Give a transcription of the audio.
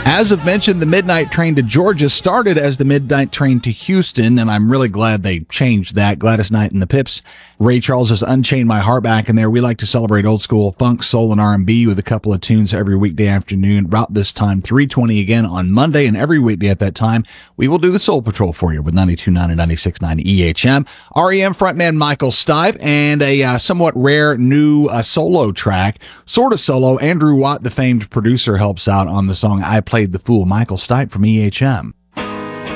As I've mentioned, the Midnight Train to Georgia started as the Midnight Train to Houston, and I'm really glad they changed that. Gladys Knight and the Pips. Ray Charles' Unchained My Heart back in there. We like to celebrate old school funk, soul, and R&B with a couple of tunes every weekday afternoon. About this time, 3:20 again on Monday, and every weekday at that time, we will do the Soul Patrol for you with 92.9 and 96.9 EHM. REM frontman Michael Stipe, and a somewhat rare new solo track, sort of solo. Andrew Watt, the famed producer, helps out on the song I Played the Fool. Michael Stipe from EHM.